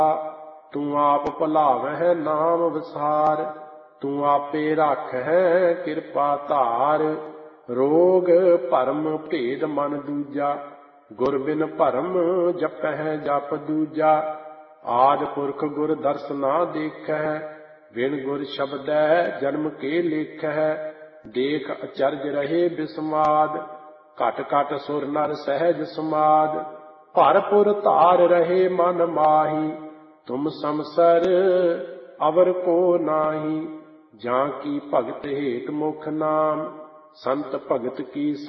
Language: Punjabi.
ਤੂੰ ਆਪ ਭੁਲਾਵਹਿ ਨਾਮ ਵਿਸਾਰ। ਤੂੰ ਆਪੇ ਰਾਖਹਿ ਕਿਰਪਾ ਧਾਰ। ਰੋਗ ਭਰਮ ਭੇਦ ਮਨ ਦੂਜਾ। ਗੁਰ ਬਿਨ ਭਰਮ ਜਪਹਿ ਜਪ ਦੂਜਾ। ਆਦਿ ਪੁਰਖ ਗੁਰ ਦਰਸ ਨਾ ਦੇਖਹਿ। ਬਿਨ ਗੁਰ ਸ਼ਬਦੈ ਜਨਮ ਕੇ ਲੇਖਹਿ। ਦੇਖ ਅਚਰਜ ਰਹੇ ਬਿਸਮਾਦ। ਘਟ ਘਟ ਸੁਰ ਨਰ ਸਹਿਜ ਸਮਾਦ। ਭਰਪੁਰ ਧਾਰ ਰਹੇ ਮਨ ਮਾਹੀ। ਤੁਮ ਸਮਸਰ ਅਵਰ ਕੋ ਨਾਹੀ। ਜਾਂ ਕੀ ਭਗਤ ਹੇਤ ਮੁਖ ਨਾਮ। ਸੰਤ ਭਗਤ ਕੀ